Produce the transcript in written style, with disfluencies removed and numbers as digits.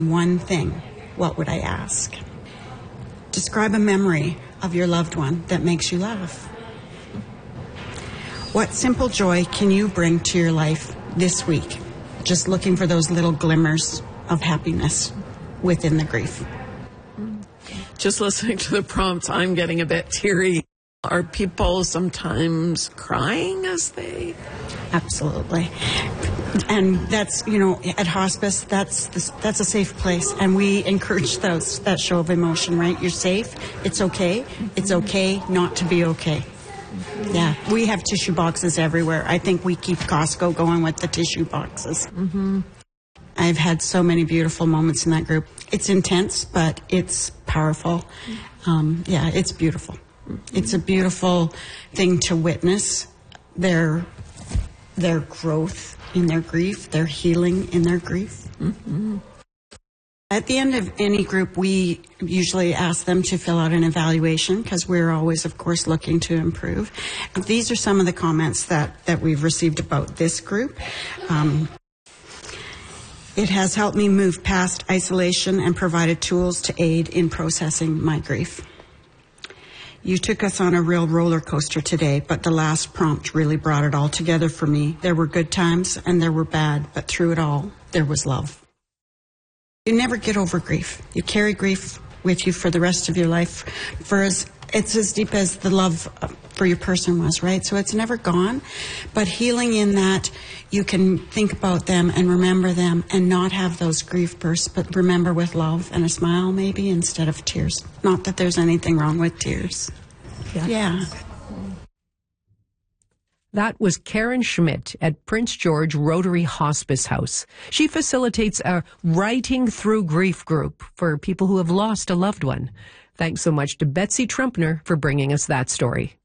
one thing, what would I ask? Describe a memory of your loved one that makes you laugh. What simple joy can you bring to your life this week? Just looking for those little glimmers of happiness within the grief. Just listening to the prompts, I'm getting a bit teary. Are people sometimes crying as they... Absolutely. And that's, at hospice, that's a safe place. And we encourage that show of emotion, right? You're safe. It's okay. It's okay not to be okay. Yeah. We have tissue boxes everywhere. I think we keep Costco going with the tissue boxes. Mm-hmm. I've had so many beautiful moments in that group. It's intense, but it's powerful. It's beautiful. It's a beautiful thing to witness their growth in their grief, their healing in their grief. Mm-hmm. At the end of any group, we usually ask them to fill out an evaluation because we're always, of course, looking to improve. These are some of the comments that we've received about this group. It has helped me move past isolation and provided tools to aid in processing my grief. You took us on a real roller coaster today, but the last prompt really brought it all together for me. There were good times and there were bad, but through it all, there was love. You never get over grief. You carry grief with you for the rest of your life. It's as deep as the love for your person was, right? So it's never gone. But healing in that you can think about them and remember them and not have those grief bursts, but remember with love and a smile maybe instead of tears. Not that there's anything wrong with tears. Yeah. That was Karen Schmidt at Prince George Rotary Hospice House. She facilitates a Writing Through Grief group for people who have lost a loved one. Thanks so much to Betsy Trumpner for bringing us that story.